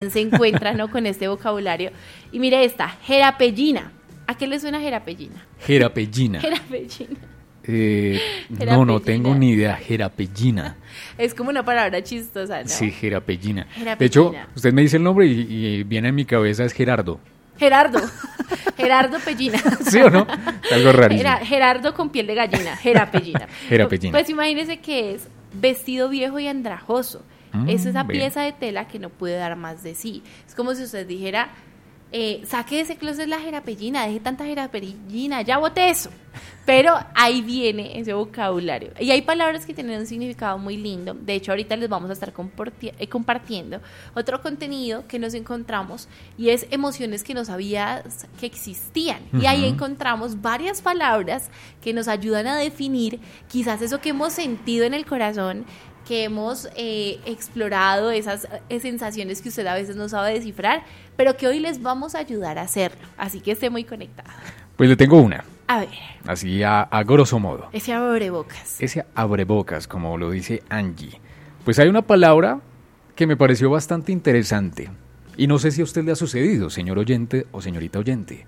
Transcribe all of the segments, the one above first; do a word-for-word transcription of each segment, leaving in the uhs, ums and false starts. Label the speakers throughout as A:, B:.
A: se encuentra, ¿no?, con este vocabulario. Y mire esta, jerapellina. ¿A qué le suena jerapellina?
B: Jerapellina.
A: Jerapellina.
B: Eh, no, no tengo ni idea. Jerapellina.
A: Es como una palabra chistosa, ¿no?
B: Sí, jerapellina.
A: Jerapellina.
B: De hecho, usted me dice el nombre y, y viene en mi cabeza es Gerardo.
A: Gerardo. Gerardo Pellina.
B: ¿Sí o no? Algo rarísimo.
A: Era Gerardo con piel de gallina. Jerapellina.
B: Jerapellina.
A: Pues imagínese que es vestido viejo y andrajoso. Mm, es esa
B: bien.
A: pieza de tela que no puede dar más de sí. Es como si usted dijera, eh, saque de ese closet la jerapellina, deje tanta jerapellina, ya bote eso. Pero ahí viene ese vocabulario. Y hay palabras que tienen un significado muy lindo. De hecho, ahorita les vamos a estar comparti- eh, compartiendo otro contenido que nos encontramos y es emociones que no sabías que existían. Uh-huh. Y ahí encontramos varias palabras que nos ayudan a definir quizás eso que hemos sentido en el corazón, que hemos eh, explorado, esas eh, sensaciones que usted a veces no sabe descifrar, pero que hoy les vamos a ayudar a hacerlo. Así que esté muy conectado.
B: Pues le tengo una.
A: A ver.
B: Así a, a grosso modo.
A: Ese abrebocas.
B: Ese abrebocas, como lo dice Angie. Pues hay una palabra que me pareció bastante interesante. Y no sé si a usted le ha sucedido, señor oyente o señorita oyente.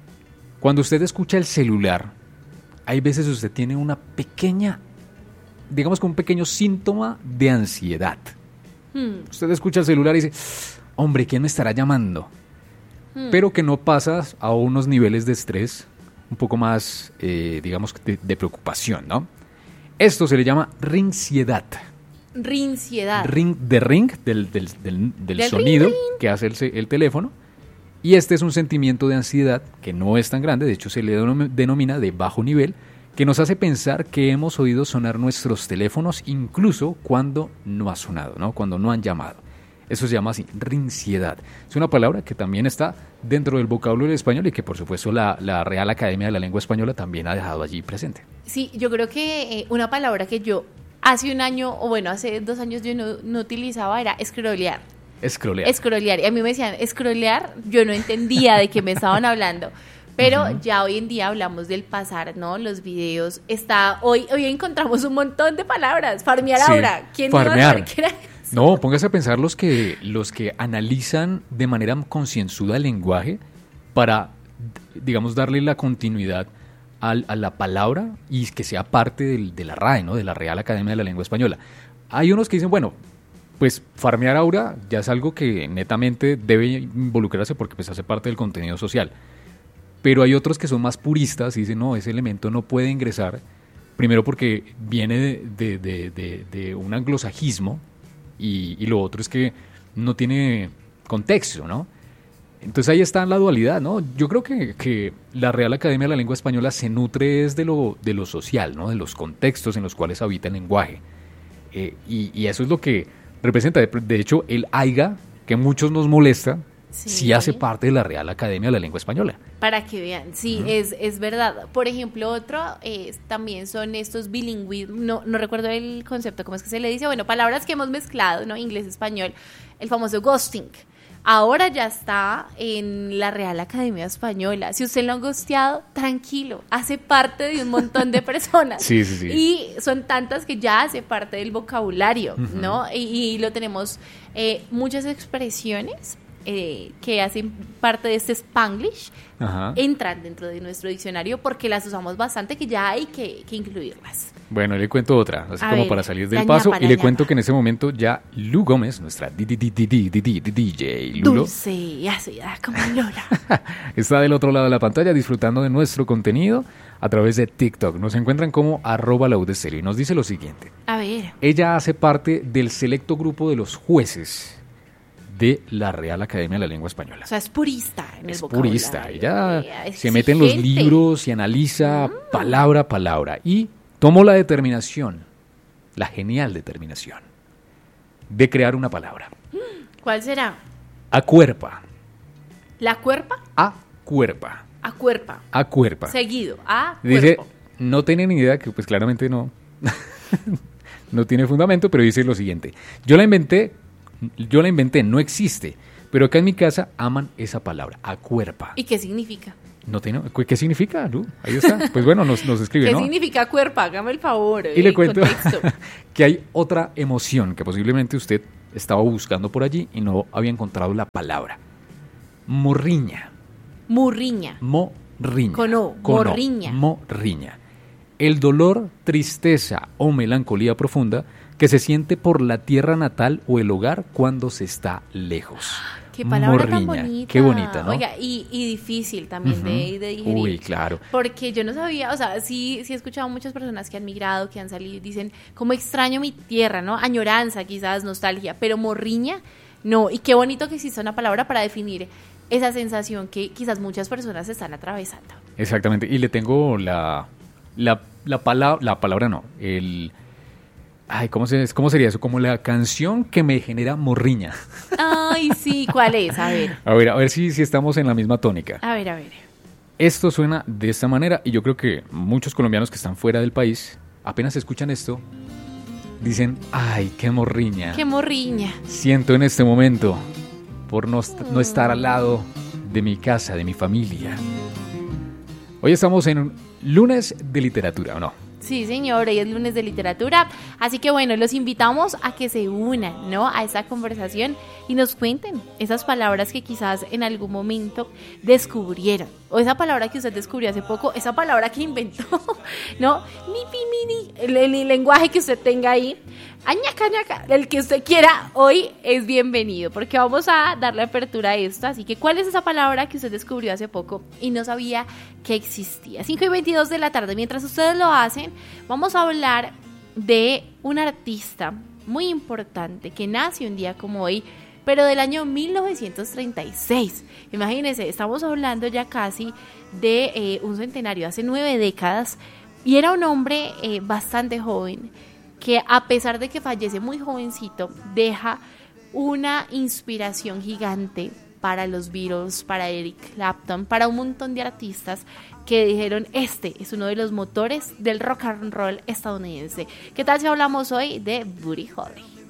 B: Cuando usted escucha el celular, hay veces usted tiene una pequeña, digamos que un pequeño síntoma de ansiedad. Hmm. Usted escucha el celular y dice, hombre, ¿quién me estará llamando? Hmm. Pero que no pasa a unos niveles de estrés un poco más, eh, digamos, de, de preocupación, ¿no? Esto se le llama rinsiedad.
A: Rinsiedad.
B: Ring, de ring, del, del, del, del, del sonido ring, ring. que hace el, el teléfono. Y este es un sentimiento de ansiedad que no es tan grande, de hecho se le denomina de bajo nivel, que nos hace pensar que hemos oído sonar nuestros teléfonos incluso cuando no ha sonado, ¿no? Cuando no han llamado. Eso se llama así, rinsiedad. Es una palabra que también está dentro del vocabulario del español y que por supuesto la, la Real Academia de la Lengua Española también ha dejado allí presente.
A: Sí, yo creo que eh, una palabra que yo hace un año, o bueno, hace dos años yo no, no utilizaba era scrollear.
B: Scrollear.
A: Scrollear. Y a mí me decían scrollear, yo no entendía de qué me estaban hablando. Pero uh-huh. ya hoy en día hablamos del pasar, ¿no? Los videos. Está, hoy, hoy encontramos un montón de palabras. Farmear sí, ahora. ¿Quién
B: farmear.
A: iba a saber qué era eso?
B: No, póngase a pensar los que, los que analizan de manera concienzuda el lenguaje para, digamos, darle la continuidad al, a la palabra y que sea parte del, de la R A E, ¿no? De la Real Academia de la Lengua Española. Hay unos que dicen, bueno, pues farmear ahora ya es algo que netamente debe involucrarse porque pues hace parte del contenido social. Pero hay otros que son más puristas y dicen, no, ese elemento no puede ingresar, primero porque viene de, de, de, de, de un anglosajismo y, y lo otro es que no tiene contexto, ¿no? Entonces ahí está la dualidad, ¿no? Yo creo que, que la Real Academia de la Lengua Española se nutre es de lo, de lo social, ¿no? De los contextos en los cuales habita el lenguaje. Eh, y, y eso es lo que representa. De, de hecho, el aiga, que a muchos nos molesta, sí. sí hace parte de la Real Academia de la Lengua Española.
A: Para que vean, sí, uh-huh. es, es verdad. Por ejemplo, otro eh, también son estos bilingüismos, no, no recuerdo el concepto, ¿cómo es que se le dice? Bueno, palabras que hemos mezclado, ¿no? Inglés-español, el famoso ghosting. Ahora ya está en la Real Academia Española. Si usted lo ha ghosteado, tranquilo, hace parte de un montón de personas.
B: Sí, sí, sí.
A: Y son tantas que ya hace parte del vocabulario, uh-huh. ¿no? Y, y lo tenemos, eh, muchas expresiones eh, que hacen parte de este Spanglish, uh-huh. entran dentro de nuestro diccionario porque las usamos bastante, que ya hay que, que incluirlas.
B: Bueno, le cuento otra, así a como ver, para salir del paso, y le ñapa. cuento que en ese momento ya Lu Gómez, nuestra D J Lulo,
A: dulce, ácida como Lola,
B: está del otro lado de la pantalla disfrutando de nuestro contenido a través de TikTok. Nos encuentran como arroba laudestello y nos dice lo siguiente.
A: A ver.
B: Ella hace parte del selecto grupo de los jueces de la Real Academia de la Lengua Española.
A: O sea, es purista en el
B: es
A: vocabulario.
B: Es purista, ella exigente. Se mete en los libros y analiza mm. palabra a palabra y tomó la determinación, la genial determinación, de crear una palabra.
A: ¿Cuál será?
B: Acuerpa.
A: ¿La cuerpa?
B: Acuerpa.
A: Acuerpa.
B: Acuerpa.
A: Seguido. A
B: Dice,
A: cuerpo.
B: No tiene ni idea, que pues claramente no, no tiene fundamento, pero dice lo siguiente. Yo la inventé, yo la inventé, no existe, pero acá en mi casa aman esa palabra, acuerpa.
A: ¿Y qué significa?
B: No tengo, ¿qué significa, Lu? Ahí está. Pues bueno, nos, nos escribe,
A: ¿Qué
B: ¿no?
A: ¿Qué significa cuerpa? Hágame el favor.
B: Y eh, le cuento que hay otra emoción que posiblemente usted estaba buscando por allí y no había encontrado la palabra. Morriña.
A: Murriña.
B: Morriña.
A: Con O,
B: Con O,
A: morriña.
B: morriña. El dolor, tristeza o melancolía profunda que se siente por la tierra natal o el hogar cuando se está lejos.
A: Qué palabra tan
B: Morriña.
A: bonita.
B: Qué bonita, ¿no?
A: Oiga, y, y difícil también
B: Ujú.
A: de, de digerir.
B: Uy, claro.
A: Porque yo no sabía, o sea, sí, sí he escuchado muchas personas que han migrado, que han salido, dicen, como extraño mi tierra, ¿no? Añoranza, quizás, nostalgia, pero morriña, no. Y qué bonito que exista una palabra para definir esa sensación que quizás muchas personas están atravesando.
B: Exactamente. Y le tengo la, la, la palabra, la palabra no, el... Ay, ¿cómo, se, ¿cómo sería eso? Como la canción que me genera morriña.
A: Ay, sí, ¿cuál es? A ver,
B: A ver, a ver si, si estamos en la misma tónica.
A: a ver, a ver.
B: Esto suena de esta manera y yo creo que muchos colombianos que están fuera del país, apenas escuchan esto, dicen, ay, qué morriña.
A: Qué morriña.
B: Siento en este momento por no, est- no estar al lado de mi casa, de mi familia. Hoy estamos en un lunes de literatura, ¿o no?
A: Sí, señor, hoy es lunes de literatura, así que bueno, los invitamos a que se unan, ¿no? A esta conversación y nos cuenten esas palabras que quizás en algún momento descubrieron, o esa palabra que usted descubrió hace poco, esa palabra que inventó, ¿no? Mi, pi, mi, ni, el, el lenguaje que usted tenga ahí, añaca, añaca, el que usted quiera, hoy es bienvenido, porque vamos a darle apertura a esto, así que ¿cuál es esa palabra que usted descubrió hace poco y no sabía que existía? cinco y veintidós de la tarde, mientras ustedes lo hacen, vamos a hablar de un artista muy importante que nace un día como hoy, pero del año mil novecientos treinta y seis. Imagínense, estamos hablando ya casi de eh, un centenario, hace nueve décadas, y era un hombre eh, bastante joven, que a pesar de que fallece muy jovencito, deja una inspiración gigante para los Beatles, para Eric Clapton, para un montón de artistas que dijeron, este es uno de los motores del rock and roll estadounidense. ¿Qué tal si hablamos hoy de Buddy Holly?